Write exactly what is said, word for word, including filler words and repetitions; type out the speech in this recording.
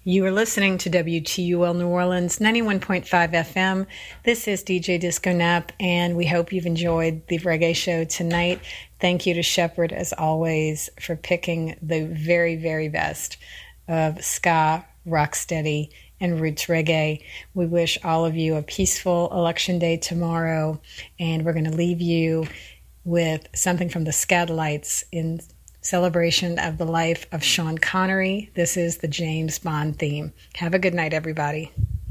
You are listening to W T U L New Orleans, ninety-one point five F M. This is D J Disco Nap, and we hope you've enjoyed the reggae show tonight. Thank you to Shepard, as always, for picking the very, very best of ska, rocksteady, and roots reggae. We wish all of you a peaceful election day tomorrow, and we're going to leave you with something from the Scatolites in celebration of the life of Sean Connery. This is the James Bond theme. Have a good night, everybody.